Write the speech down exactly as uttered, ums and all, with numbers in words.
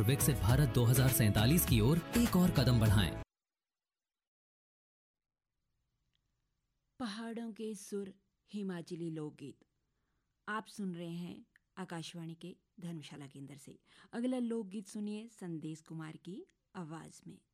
विकसित भारत दो हज़ार सैंतालीस की ओर एक और कदम बढ़ाएं। पहाड़ों के सुर, हिमाचली लोकगीत आप सुन रहे हैं आकाशवाणी के धर्मशाला केंद्र से। अगला लोकगीत सुनिए संदेश कुमार की आवाज में।